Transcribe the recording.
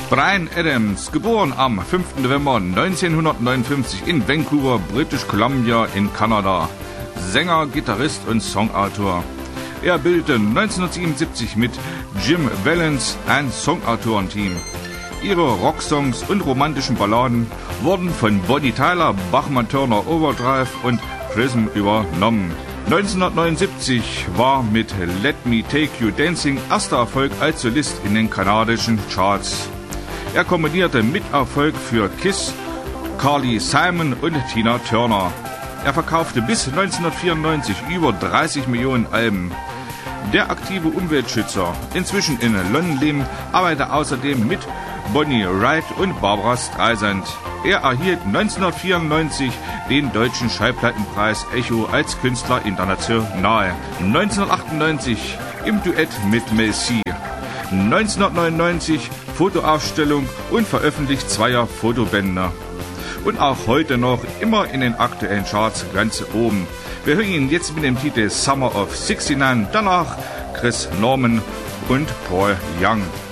Bryan Adams, geboren am 5. November 1959 in Vancouver, British Columbia in Kanada. Sänger, Gitarrist und Songautor. Er bildete 1977 mit Jim Vallance ein Songautorenteam. Ihre Rocksongs und romantischen Balladen wurden von Bonnie Tyler, Bachman Turner Overdrive und Prism übernommen. 1979 war mit Let Me Take You Dancing erster Erfolg als Solist in den kanadischen Charts. Er kombinierte Miterfolg für Kiss, Carly Simon und Tina Turner. Er verkaufte bis 1994 über 30 Millionen Alben. Der aktive Umweltschützer, inzwischen in London lebend, arbeitet außerdem mit Bonnie Raitt und Barbra Streisand. Er erhielt 1994 den Deutschen Schallplattenpreis Echo als Künstler international. 1998 im Duett mit Mel C. 1999 Fotoausstellung und veröffentlicht 2 Fotobände. Und auch heute noch immer in den aktuellen Charts ganz oben. Wir hören ihn jetzt mit dem Titel Summer of '69, danach Chris Norman und Paul Young.